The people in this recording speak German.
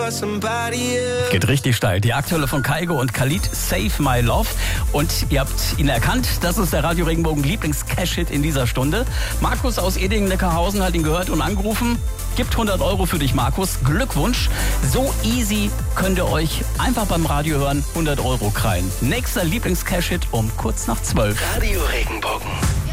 Geht richtig steil. Die aktuelle von Kygo und Khalid, Save My Love. Und ihr habt ihn erkannt, das ist der Radio Regenbogen Lieblings-Cash-Hit in dieser Stunde. Markus aus Edingen-Neckarhausen hat ihn gehört und angerufen. Gibt 100 Euro für dich, Markus. Glückwunsch. So easy könnt ihr euch einfach beim Radio hören 100 Euro krallen. Nächster Lieblings-Cash-Hit um kurz nach 12. Radio Regenbogen.